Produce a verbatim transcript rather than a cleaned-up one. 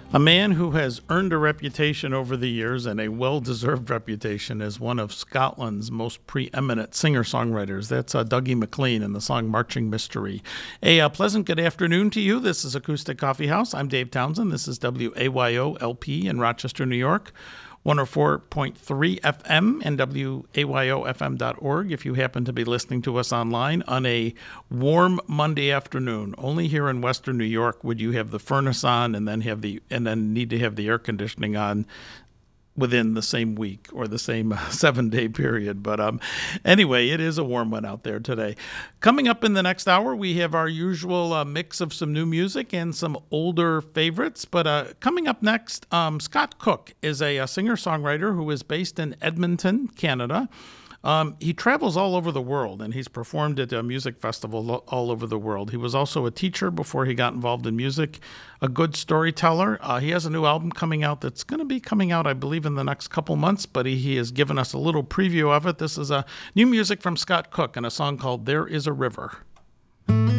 A man who has earned a reputation over the years, and a well-deserved reputation, as one of Scotland's most preeminent singer-songwriters. That's uh, Dougie MacLean in the song Marching Mystery. A uh, pleasant good afternoon to you. This is Acoustic Coffee House. I'm Dave Townsend. This is W A Y O L P in Rochester, New York. one oh four point three F M and W A Y O F M dot org if you happen to be listening to us online on a warm Monday afternoon. Only here in Western New York would you have the furnace on and then have the and then need to have the air conditioning on within the same week or the same seven-day period. But um, anyway, it is a warm one out there today. Coming up in the next hour, we have our usual uh, mix of some new music and some older favorites. But uh, coming up next, um, Scott Cook is a, a singer-songwriter who is based in Edmonton, Canada. Um, he travels all over the world, and he's performed at a music festival all over the world. He was also a teacher before he got involved in music, a good storyteller. Uh, he has a new album coming out that's going to be coming out, I believe, in the next couple months, but he, he has given us a little preview of it. This is a new music from Scott Cook and a song called There Is a River.